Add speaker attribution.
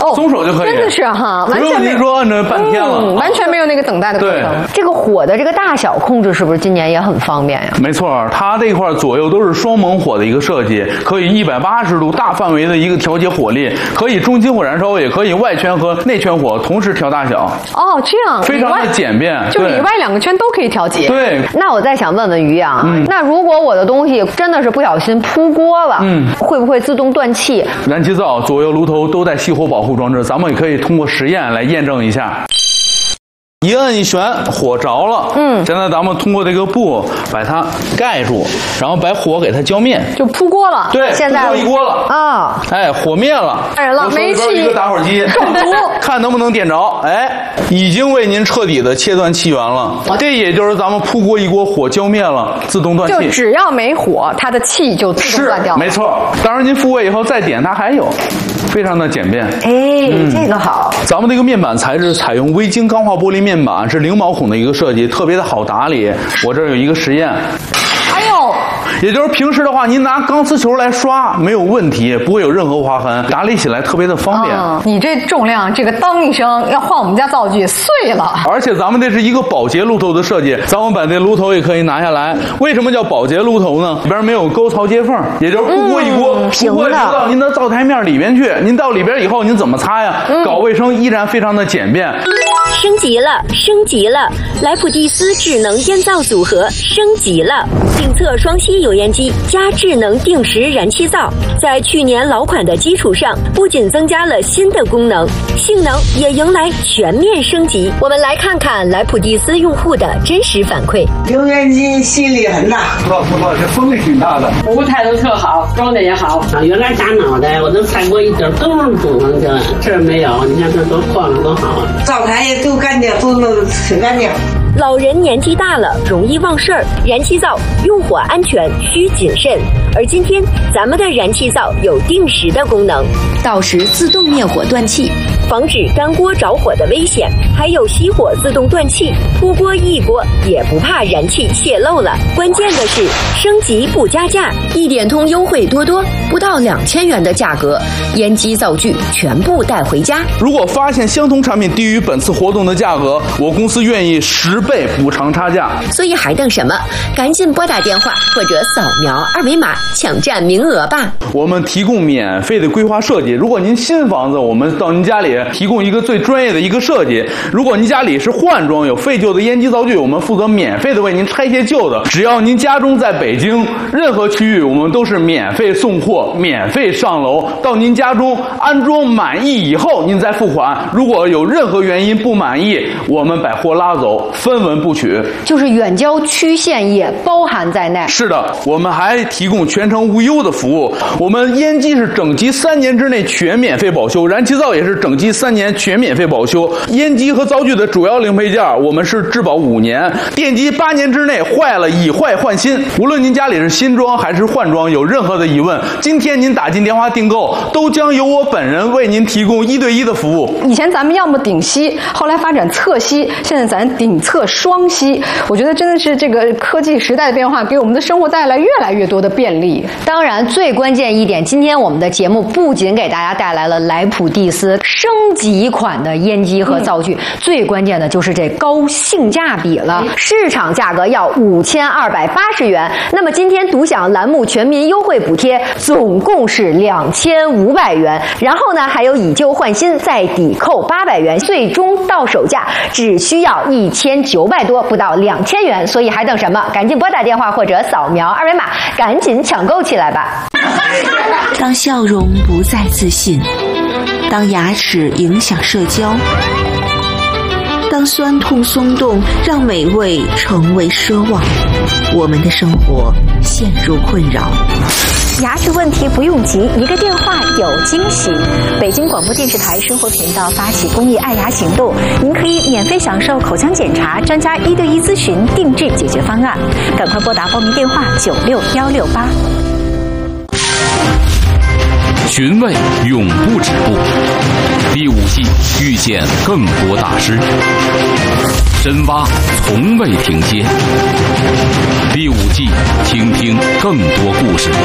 Speaker 1: 松手就可以，
Speaker 2: 真的是哈，
Speaker 1: 不用您说按着半天了，
Speaker 2: 完全没有那个等待的过程。这个火的这个大小控制是不是今年也很方便呀？
Speaker 1: 没错，它这块左右都是双猛火的一个设计，可以180度大范围的一个调节火力，可以中心火燃烧，也可以外圈和内圈火同时调大小。
Speaker 2: 哦，这样
Speaker 1: 非常的简便，
Speaker 2: 就里外两个圈都可以调节。
Speaker 1: 对。
Speaker 2: 那我再想问问于洋，那如果我的东西真的是不小心扑锅了，会不会自动断气？
Speaker 1: 燃气灶左右炉头都带熄火保护装置，咱们也可以通过实验来验证一下。一摁一旋，火着了。现在咱们通过这个布把它盖住，然后把火给它浇灭，
Speaker 2: 就扑锅了。
Speaker 1: 对，
Speaker 2: 现在
Speaker 1: 扑一锅了啊！哎，火灭了，
Speaker 2: 当然了，煤气
Speaker 1: 一个打火机，看能不能点着。哎，已经为您彻底的切断气源了。这也就是咱们扑锅一锅，火浇灭了，自动断气。
Speaker 2: 就只要没火，它的气就自动断掉了。
Speaker 1: 没错。当然您复位以后再点，它还有。非常的简便，
Speaker 2: 这个好。
Speaker 1: 咱们这个面板材质采用微晶钢化玻璃面板，是0毛孔的一个设计，特别的好打理。我这儿有一个实验。
Speaker 2: 哎呦，
Speaker 1: 也就是平时的话，您拿钢丝球来刷没有问题，不会有任何划痕，打理起来特别的方便。
Speaker 2: 你这重量，这个当一声要换我们家灶具碎了。
Speaker 1: 而且咱们这是一个保洁炉头的设计，咱们把这炉头也可以拿下来。为什么叫保洁炉头呢？里边没有沟槽接缝，也就是扑锅一锅，扑锅流到您的灶台面里边去。您到里边以后，您怎么擦呀？搞卫生依然非常的简便。
Speaker 3: 升级了，升级了！莱普蒂斯智能烟灶组合升级了，定测双吸油烟机加智能定时燃气灶，在去年老款的基础上，不仅增加了新的功能，性能也迎来全面升级。我们来看看莱普蒂斯用户的真实反馈。
Speaker 4: 油烟机吸力很大，
Speaker 1: 不错，这风力挺大的，
Speaker 5: 服务态度特好，装的也好。原来打脑袋我都踩过一点都是堵上去了，这没有，你看这都晃了多好啊！
Speaker 4: 灶台也都干净，都弄得挺干净。
Speaker 3: 老人年纪大了，容易忘事儿，燃气灶用火安全需谨慎。而今天咱们的燃气灶有定时的功能，
Speaker 6: 到时自动灭火断气，
Speaker 3: 防止干锅着火的危险，还有熄火自动断气，扑锅一锅也不怕燃气泄漏了。关键的是升级不加价，
Speaker 6: 一点通优惠多多，不到2000元的价格，烟机灶具全部带回家。
Speaker 1: 如果发现相同产品低于本次活动的价格，我公司愿意10倍补偿差价。
Speaker 6: 所以还等什么？赶紧拨打电话或者扫描2维码抢占名额吧。
Speaker 1: 我们提供免费的规划设计，如果您新房子，我们到您家里提供一个最专业的一个设计。如果您家里是换装有废旧的烟机灶具，我们负责免费的为您拆卸旧的。只要您家中在北京任何区域，我们都是免费送货，免费上楼到您家中安装满意以后，您再付款。如果有任何原因不满意，我们把货拉走，分文不取。
Speaker 2: 就是远郊区县也包含在内。
Speaker 1: 是的，我们还提供全程无忧的服务。我们烟机是整机3年之内全免费保修，燃气灶也是整机3年全免费保修。烟机和灶具的主要零配件，我们是质保5年，电机8年之内坏了以坏换新。无论您家里是新装还是换装，有任何的疑问，今天您打进电话订购，都将由我本人为您提供1对1的服务。
Speaker 2: 以前咱们要么顶吸，后来发展侧吸，现在咱顶侧双吸。我觉得真的是这个科技时代的变化，给我们的生活带来越来越多的便利。当然，最关键一点，今天我们的节目不仅给大家带来了莱普蒂斯升级款的烟机和灶具，最关键的就是这高性价比了。市场价格要5280元，那么今天独享栏目全民优惠补贴，总共是2500元。然后呢，还有以旧换新再抵扣800元，最终到手价只需要1900多，不到2000元。所以还等什么？赶紧拨打电话或者扫描2维码，赶紧抢购起来吧。
Speaker 7: 当笑容不再自信，当牙齿影响社交，当酸痛松动让美味成为奢望，我们的生活陷入困扰。
Speaker 8: 牙齿问题不用急，一个电话有惊喜。北京广播电视台生活频道发起公益爱牙行动，您可以免费享受口腔检查、专家1对1咨询、定制解决方案。赶快拨打报名电话96168。
Speaker 9: 寻味永不止步，第5季遇见更多大师，深挖从未停歇。第5季倾听更多故事。